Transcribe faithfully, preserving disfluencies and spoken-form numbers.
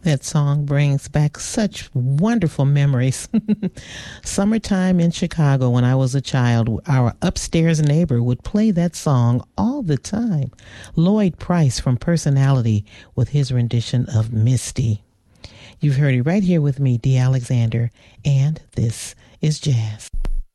That song brings back such wonderful memories. Summertime in Chicago when I was a child, our upstairs neighbor would play that song all the time. Lloyd Price from Personality with his rendition of Misty. You've heard it right here with me, Dee Alexander, and this is Jazz.